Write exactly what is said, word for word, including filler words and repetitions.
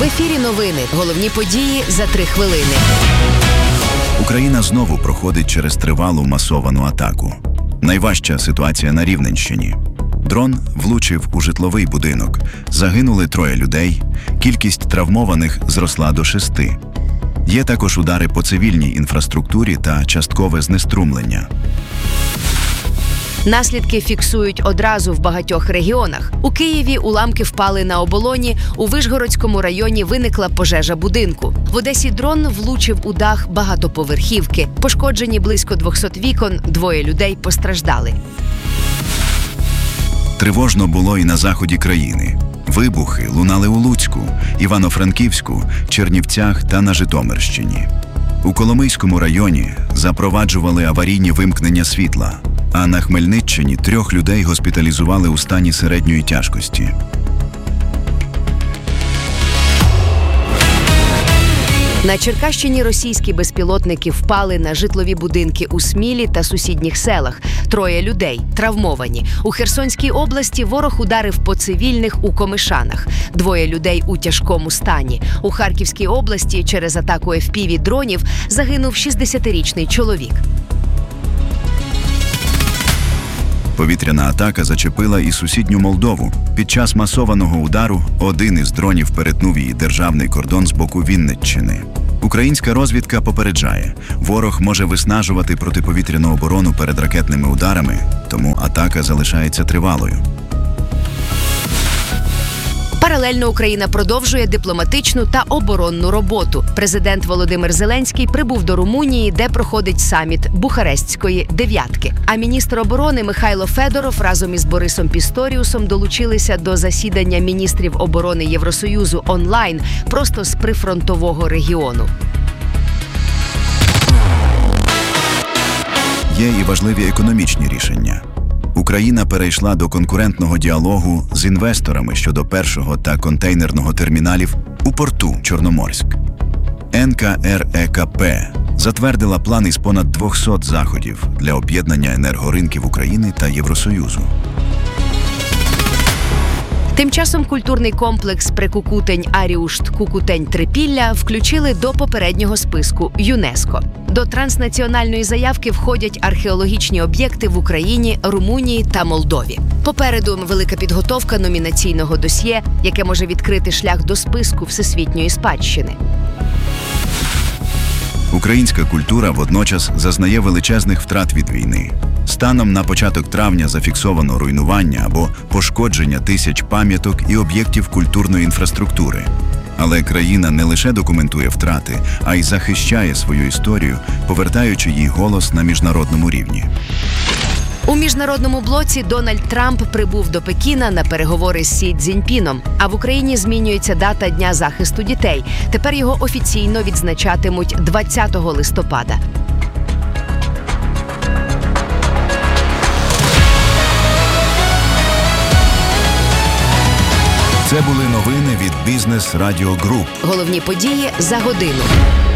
ефірі новини. Головні події за три хвилини. Україна знову проходить через тривалу масовану атаку. Найважча ситуація на Рівненщині. Дрон влучив у житловий будинок. Загинули троє людей. Кількість травмованих зросла до шести. Є також удари по цивільній інфраструктурі та часткове знеструмлення. Наслідки фіксують одразу в багатьох регіонах. У Києві уламки впали на оболоні, у Вишгородському районі виникла пожежа будинку. В Одесі дрон влучив у дах багатоповерхівки. Пошкоджені близько двохсот вікон, двоє людей постраждали. Тривожно було і на заході країни. Вибухи лунали у Луцьку, Івано-Франківську, Чернівцях та на Житомирщині. У Коломийському районі запроваджували аварійні вимкнення світла, а на Хмельниччині трьох людей госпіталізували у стані середньої тяжкості. На Черкащині російські безпілотники впали на житлові будинки у Смілі та сусідніх селах. Троє людей травмовані. У Херсонській області ворог ударив по цивільних у Комишанах. Двоє людей у тяжкому стані. У Харківській області через атаку еф пі ві-дронів загинув шістдесятирічний чоловік. Повітряна атака зачепила і сусідню Молдову. Під час масованого удару один із дронів перетнув її державний кордон з боку Вінниччини. Українська розвідка попереджає, ворог може виснажувати протиповітряну оборону перед ракетними ударами, тому атака залишається тривалою. Паралельно Україна продовжує дипломатичну та оборонну роботу. Президент Володимир Зеленський прибув до Румунії, де проходить саміт Бухарестської дев'ятки. А міністр оборони Михайло Федоров разом із Борисом Пісторіусом долучилися до засідання міністрів оборони Євросоюзу онлайн, просто з прифронтового регіону. Є і важливі економічні рішення. Україна перейшла до конкурентного діалогу з інвесторами щодо першого та контейнерного терміналів у порту Чорноморськ. ен ка ер е ка пе затвердила план із понад двохсот заходів для об'єднання енергоринків України та Євросоюзу. Тим часом культурний комплекс Прикукутень-Аріушт-Кукутень-Трипілля включили до попереднього списку ЮНЕСКО. До транснаціональної заявки входять археологічні об'єкти в Україні, Румунії та Молдові. Попереду велика підготовка номінаційного досьє, яке може відкрити шлях до списку всесвітньої спадщини. Українська культура водночас зазнає величезних втрат від війни. Станом на початок травня зафіксовано руйнування або пошкодження тисяч пам'яток і об'єктів культурної інфраструктури. Але країна не лише документує втрати, а й захищає свою історію, повертаючи їй голос на міжнародному рівні. У міжнародному блоці Дональд Трамп прибув до Пекіна на переговори з Сі Цзіньпіном, а в Україні змінюється дата Дня захисту дітей. Тепер його офіційно відзначатимуть двадцятого листопада. Це були новини від Бізнес Радіо Груп. Головні події за годину.